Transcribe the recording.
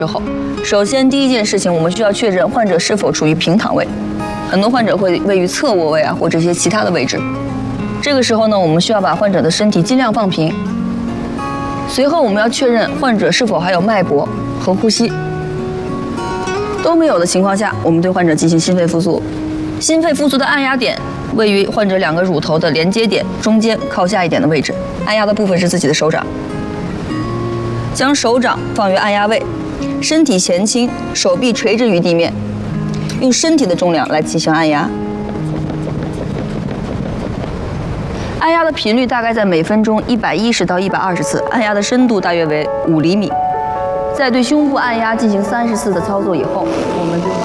后，首先第一件事情，我们需要确认患者是否处于平躺位。很多患者会位于侧卧位或者一些其他的位置。这个时候呢，我们需要把患者的身体尽量放平。随后，我们要确认患者是否还有脉搏和呼吸。都没有的情况下，我们对患者进行心肺复苏。心肺复苏的按压点位于患者2个乳头的连接点中间靠下一点的位置，按压的部分是自己的手掌。将手掌放于按压位，身体前倾，手臂垂直于地面，用身体的重量来进行按压。按压的频率大概在每分钟110到120次，按压的深度大约为5厘米。在对胸部按压进行30次的操作以后，我们就